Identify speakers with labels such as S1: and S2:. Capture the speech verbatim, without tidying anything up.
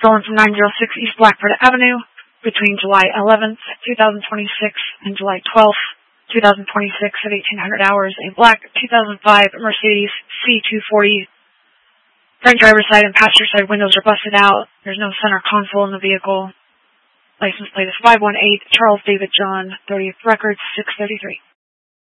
S1: stolen from nine oh six East Blackford Avenue between July eleventh, two thousand twenty-six and July twelfth, two thousand twenty-six at eighteen hundred hours. A black two thousand five Mercedes C two forty. Front driver's side and passenger side windows are busted out. There's no center console in the vehicle. License plate is five one eight Charles David John, thirtieth record, six thirty-three.